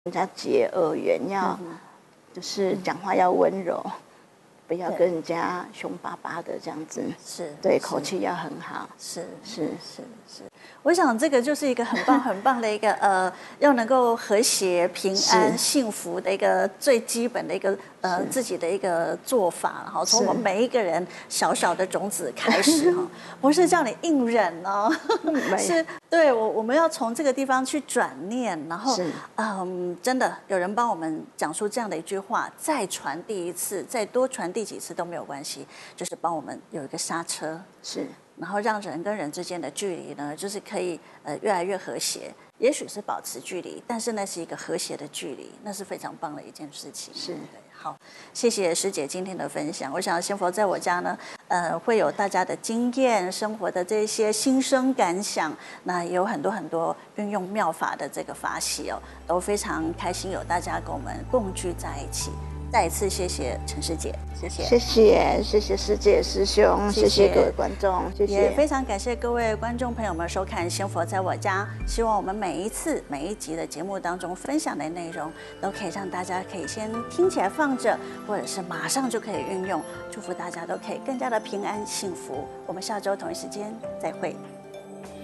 人家结恶缘，要就是讲话要温柔，不要跟人家凶巴巴的这样子。 是， 对，口气要很好。 是。我想这个就是一个很棒很棒的一个要能够和谐、平安、幸福的一个最基本的一个自己的一个做法哈。从我们每一个人小小的种子开始哈，不是叫你硬忍哦，是对我们要从这个地方去转念，然后真的有人帮我们讲出这样的一句话，再传递一次，再多传递几次都没有关系，就是帮我们有一个刹车。 是。 然后让人跟人之间的距离呢，就是可以越来越和谐。也许是保持距离，但是那是一个和谐的距离，那是非常棒的一件事情。 是， 好，谢谢师姐今天的分享。我想仙佛在我家呢，会有大家的经验、生活的这些心声感想，那也有很多很多运用妙法的这个法喜哦，都非常开心有大家跟我们共聚在一起。再一次谢谢陈师姐，谢谢师姐师兄，谢谢各位观众，谢谢。 也非常感谢各位观众朋友们收看《仙佛在我家》，希望我们每一集的节目当中分享的内容，都可以让大家可以先听起来放着，或者是马上就可以运用。祝福大家都可以更加的平安幸福。我们下周同一时间再会。